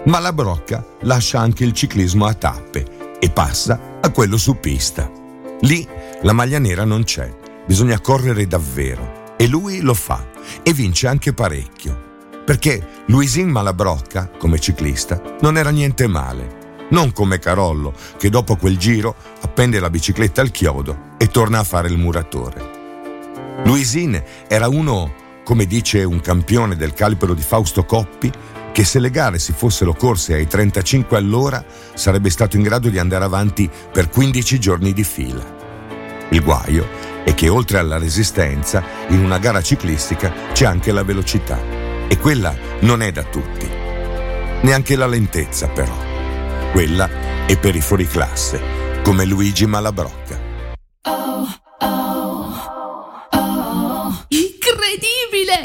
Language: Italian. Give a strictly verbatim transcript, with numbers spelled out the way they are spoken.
Malabrocca lascia anche il ciclismo a tappe e passa a quello su pista. Lì la maglia nera non c'è, bisogna correre davvero e lui lo fa e vince anche parecchio, perché Louisin Malabrocca, come ciclista, non era niente male. Non come Carollo, che dopo quel giro appende la bicicletta al chiodo e torna a fare il muratore. Louisin era uno, come dice un campione del calibro di Fausto Coppi, che se le gare si fossero corse ai trentacinque all'ora sarebbe stato in grado di andare avanti per quindici giorni di fila. Il guaio è che oltre alla resistenza, in una gara ciclistica c'è anche la velocità, e quella non è da tutti. Neanche la lentezza, però. Quella è per i fuoriclasse, come Luigi Malabrocca.